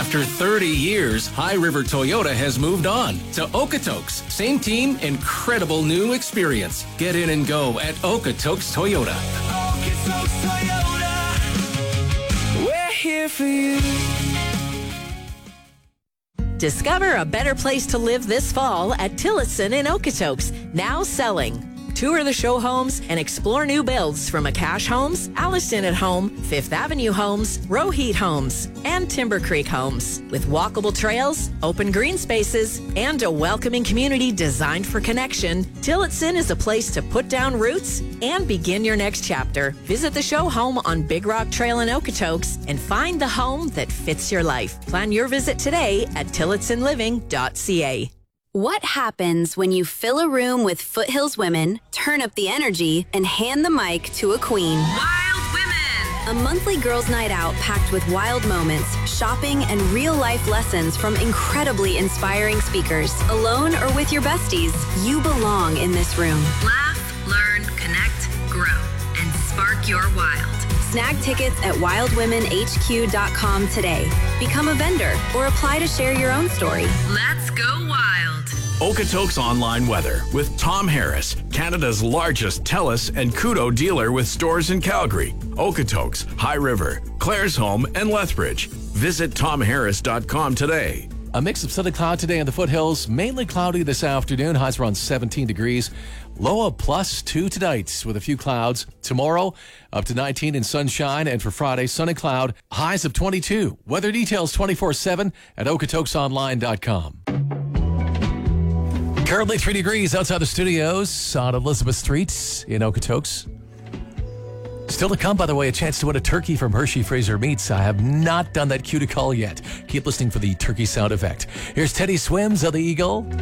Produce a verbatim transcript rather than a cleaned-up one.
After thirty years, High River Toyota has moved on to Okotoks. Same team, incredible new experience. Get in and go at Okotoks Toyota. Okotoks Toyota. We're here for you. Discover a better place to live this fall at Tillotson in Okotoks, now selling. Tour the show homes and explore new builds from Akash Homes, Alliston at Home, Fifth Avenue Homes, Roheat Homes, and Timber Creek Homes. With walkable trails, open green spaces, and a welcoming community designed for connection, Tillotson is a place to put down roots and begin your next chapter. Visit the show home on Big Rock Trail in Okotoks and find the home that fits your life. Plan your visit today at tillotson living dot c a. What happens when you fill a room with Foothills women, turn up the energy, and hand the mic to a queen? Wild Women! A monthly girls' night out packed with wild moments, shopping, and real-life lessons from incredibly inspiring speakers. Alone or with your besties, you belong in this room. Laugh, learn, connect, grow, and spark your wild. Snag tickets at wild women h q dot com today. Become a vendor or apply to share your own story. Let's go wild. Okotoks Online Weather with Tom Harris, Canada's largest TELUS and Kudo dealer with stores in Calgary, Okotoks, High River, Claresholm, and Lethbridge. Visit tom harris dot com today. A mix of sun and cloud today in the foothills. Mainly cloudy this afternoon. Highs around seventeen degrees. Low of plus two tonight with a few clouds. Tomorrow up to nineteen in sunshine. And for Friday, sun and cloud. Highs of twenty-two. Weather details twenty-four seven at okotokes online dot com. Currently three degrees outside the studios on Elizabeth Street in Okotoks. Still to come, by the way, a chance to win a turkey from Hershey Fraser Meats. I have not done that cue to call yet. Keep listening for the turkey sound effect. Here's Teddy Swims of the Eagle.